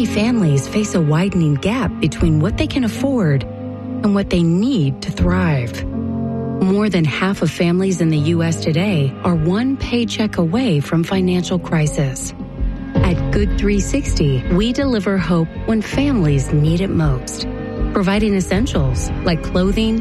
families face a widening gap between what they can afford and what they need to thrive. More than half of families in the U.S. today are one paycheck away from financial crisis. At Good 360, we deliver hope when families need it most, providing essentials like clothing,